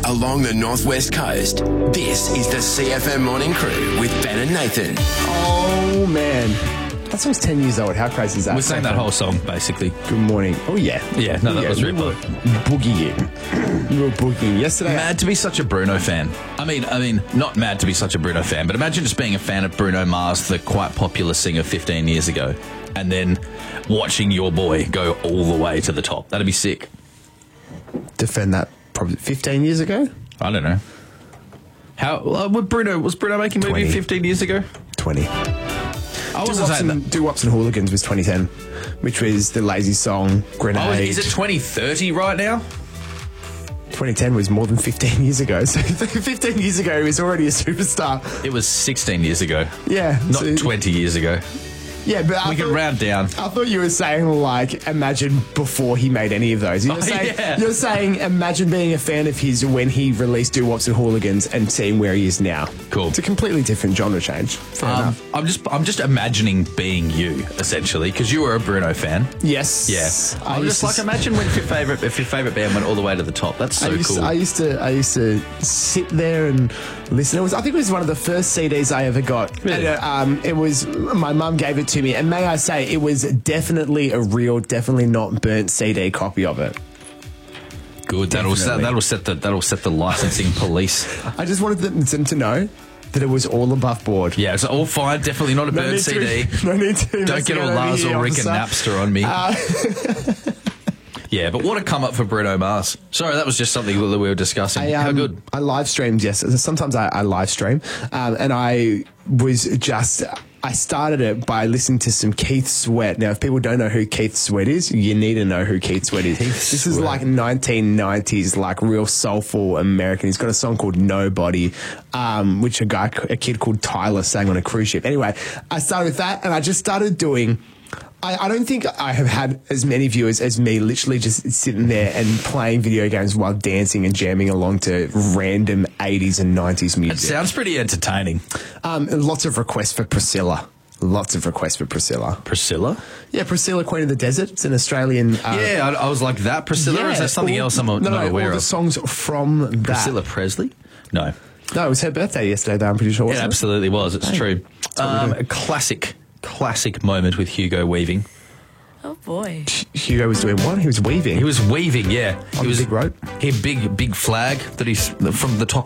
along the northwest coast. This is the CFM Morning Crew with Ben and Nathan. Oh, man. That song's 10 years old. How crazy is that? We're saying that whole song, basically. Good morning. Oh, yeah. Yeah, no, that was really good. Boogieing. We were boogieing yesterday. Mad to be such a Bruno fan. I mean, not mad to be such a Bruno fan, but imagine just being a fan of Bruno Mars, the quite popular singer 15 years ago, and then watching your boy go all the way to the top. That'd be sick. Defend that probably 15 years ago? I don't know. How was Bruno making a movie 20. 15 years ago? 20. I wasn't saying that. Do-Wops and Hooligans was 2010, which was the Lazy Song, Grenade. Oh, is it 2030 right now? 2010 was more than 15 years ago. So 15 years ago, he was already a superstar. It was 16 years ago. Yeah. Not 20 years ago. Yeah, but We can round down. I thought you were saying, like, imagine before he made any of those. You're saying, imagine being a fan of his when he released Do-Wops and Hooligans and seeing where he is now. Cool. It's a completely different genre change. Fair enough. I'm just imagining being you, essentially, because you were a Bruno fan. Yes. Yeah. I'm just like, imagine if your favorite band went all the way to the top. That's so cool. I used to sit there and listen. I think it was one of the first CDs I ever got. Really? And, it was, my mum gave it to me, and may I say, it was definitely a real, definitely not burnt CD copy of it. Good. That'll set the licensing police. I just wanted them to know that it was all above board. Yeah, it's all fine. Definitely not a burnt CD. No need to. Don't get all Lars Ulrich and Napster on me. Yeah, but what a come up for Bruno Mars. Sorry, that was just something that we were discussing. How good? I live streamed, yes. Sometimes I live stream, and I started it by listening to some Keith Sweat. Now, if people don't know who Keith Sweat is, you need to know who Keith Sweat is. This is like 1990s, like real soulful American. He's got a song called Nobody, which a kid called Tyler sang on a cruise ship. Anyway, I started with that, and I just started doing... I don't think I have had as many viewers as me literally just sitting there and playing video games while dancing and jamming along to random 80s and 90s music. It sounds pretty entertaining. Lots of requests for Priscilla. Priscilla? Yeah, Priscilla, Queen of the Desert. It's an Australian... I was like, that Priscilla? Or is that something else I'm not aware all of? the songs from that. Priscilla Presley? No. No, it was her birthday yesterday, though, I'm pretty sure. It absolutely was. It's true. A classic moment with Hugo Weaving. Oh boy. Hugo was doing what? He was weaving. He was weaving, yeah. On the big rope? He had big flag that he's from the top